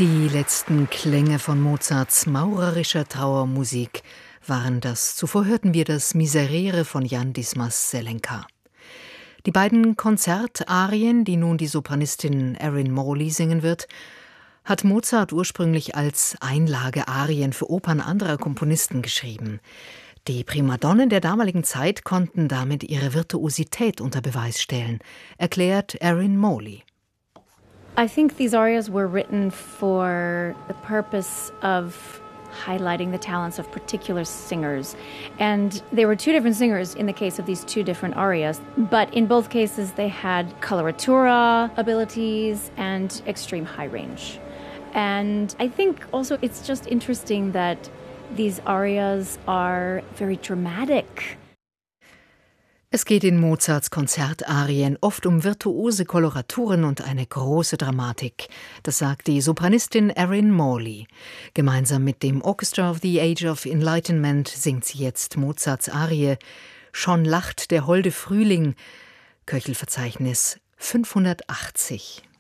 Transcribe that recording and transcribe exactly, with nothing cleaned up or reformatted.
Die letzten Klänge von Mozarts maurerischer Trauermusik waren das. Zuvor hörten wir das Miserere von Jan Dismas Zelenka. Die beiden Konzertarien, die nun die Sopranistin Erin Morley singen wird, hat Mozart ursprünglich als Einlagearien für Opern anderer Komponisten geschrieben. Die Primadonnen der damaligen Zeit konnten damit ihre Virtuosität unter Beweis stellen, erklärt Erin Morley. I think these arias were written for the purpose of highlighting the talents of particular singers. And they were two different singers in the case of these two different arias, but in both cases they had coloratura abilities and extreme high range. And I think also it's just interesting that these arias are very dramatic. Es geht in Mozarts Konzertarien oft um virtuose Koloraturen und eine große Dramatik. Das sagt die Sopranistin Erin Morley. Gemeinsam mit dem Orchestra of the Age of Enlightenment singt sie jetzt Mozarts Arie »Schon lacht der holde Frühling«, Köchelverzeichnis fünfhundertachtzig.